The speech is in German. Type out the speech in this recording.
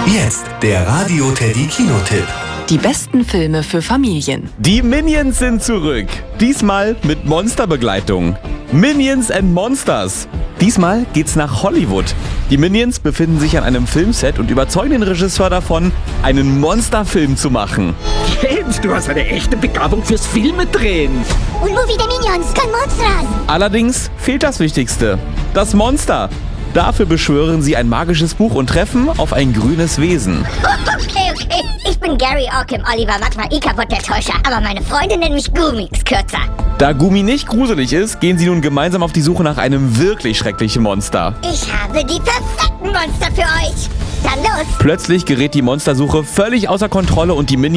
Jetzt der Radio Teddy Kinotipp. Die besten Filme für Familien. Die Minions sind zurück. Diesmal mit Monsterbegleitung. Minions and Monsters. Diesmal geht's nach Hollywood. Die Minions befinden sich an einem Filmset und überzeugen den Regisseur davon, einen Monsterfilm zu machen. Kind, du hast eine echte Begabung fürs Filmedrehen. Un movie de Minions con monsters. Allerdings fehlt das Wichtigste: das Monster. Dafür beschwören sie ein magisches Buch und treffen auf ein grünes Wesen. Okay. Ich bin Gary Orkim, Oliver Magma Ikabot der Täuscher, aber meine Freunde nennen mich Gumix kürzer. Da Gumi nicht gruselig ist, gehen sie nun gemeinsam auf die Suche nach einem wirklich schrecklichen Monster. Ich habe die perfekten Monster für euch. Dann los. Plötzlich gerät die Monstersuche völlig außer Kontrolle und die Minions